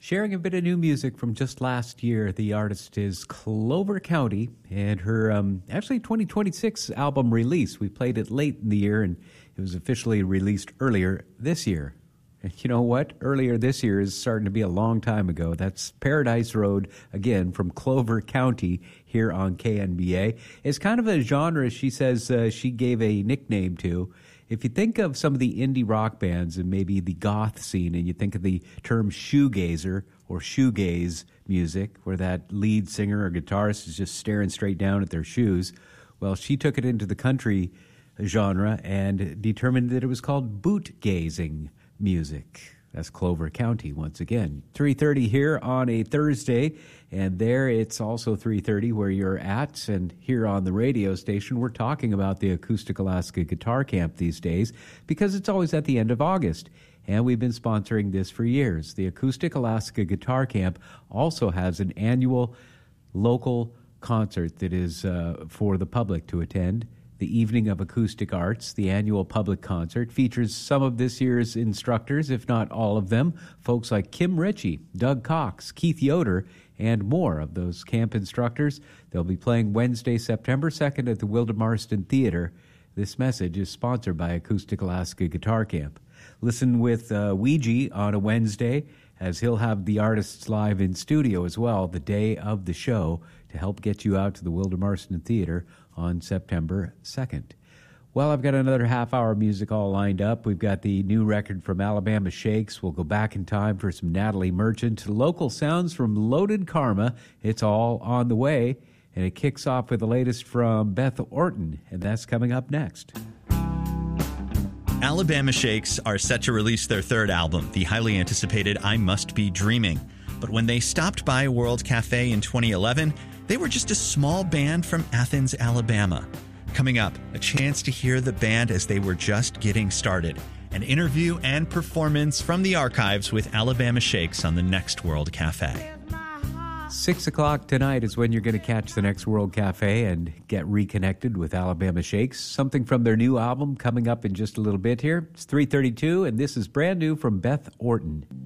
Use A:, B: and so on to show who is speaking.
A: Sharing a bit of new music from just last year. The artist is Clover County, and her actually 2026 album release. We played it late in the year, and it was officially released earlier this year. And you know what? Earlier this year is starting to be a long time ago. That's Paradise Road, again, from Clover County here on KNBA. It's kind of a genre she says she gave a nickname to. If you think of some of the indie rock bands and maybe the goth scene, and you think of the term shoegazer or shoegaze music, where that lead singer or guitarist is just staring straight down at their shoes, well, she took it into the country genre and determined that it was called boot-gazing music. That's Clover County once again. 3:30 here on a Thursday, and there it's also 3:30 where you're at. And here on the radio station, we're talking about the Acoustic Alaska Guitar Camp these days because it's always at the end of August. And we've been sponsoring this for years. The Acoustic Alaska Guitar Camp also has an annual local concert that is for the public to attend. The Evening of Acoustic Arts, the annual public concert, features some of this year's instructors, if not all of them, folks like Kim Ritchie, Doug Cox, Keith Yoder, and more of those camp instructors. They'll be playing Wednesday, September 2nd at the Wildemarsten Theater. This message is sponsored by Acoustic Alaska Guitar Camp. Listen with Ouija on a Wednesday, as he'll have the artists live in studio as well the day of the show to help get you out to the Wildemarsten Theater on September 2nd. Well, I've got another half-hour music all lined up. We've got the new record from Alabama Shakes. We'll go back in time for some Natalie Merchant. Local sounds from Loaded Karma. It's all on the way. And it kicks off with the latest from Beth Orton, and that's coming up next.
B: Alabama Shakes are set to release their third album, the highly anticipated I Must Be Dreaming. But when they stopped by World Cafe in 2011, they were just a small band from Athens, Alabama. Coming up, a chance to hear the band as they were just getting started. An interview and performance from the archives with Alabama Shakes on the next World Cafe.
A: 6 o'clock tonight is when you're going to catch the next World Cafe and get reconnected with Alabama Shakes. Something from their new album coming up in just a little bit here. It's 3:32, and this is brand new from Beth Orton.